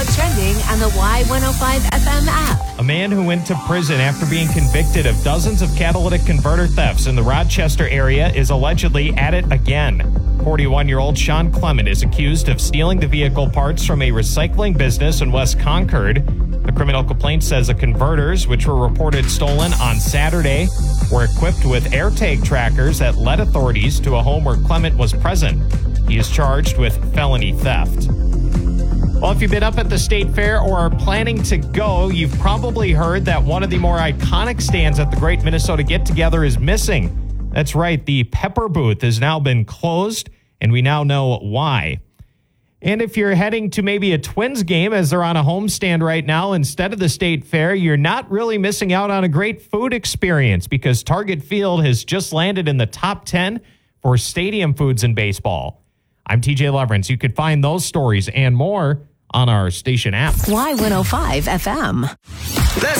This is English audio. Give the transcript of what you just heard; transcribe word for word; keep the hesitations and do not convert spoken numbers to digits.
what's trending on the Y one oh five F M app. A man who went to prison after being convicted of dozens of catalytic converter thefts in the Rochester area is allegedly at it again. forty-one-year-old Sean Clement is accused of stealing the vehicle parts from a recycling business in West Concord. The criminal complaint says the converters, which were reported stolen on Saturday, were equipped with AirTag trackers that led authorities to a home where Clement was present. He is charged with felony theft. Well, if you've been up at the State Fair or are planning to go, you've probably heard that one of the more iconic stands at the Great Minnesota Get-Together is missing. That's right, the Pepper booth has now been closed, and we now know why. And if you're heading to maybe a Twins game as they're on a homestand right now instead of the State Fair, you're not really missing out on a great food experience because Target Field has just landed in the top ten for stadium foods in baseball. I'm T J Leverance. You could find those stories and more on our station app. Y one oh five F M.